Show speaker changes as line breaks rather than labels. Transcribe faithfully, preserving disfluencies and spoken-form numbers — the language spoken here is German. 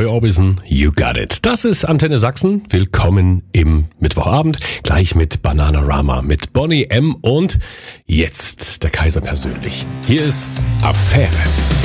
Roy Orbison, You Got It. Das ist Antenne Sachsen. Willkommen im Mittwochabend. Gleich mit Bananarama, mit Boney M. und jetzt der Kaiser persönlich. Hier ist Affäre.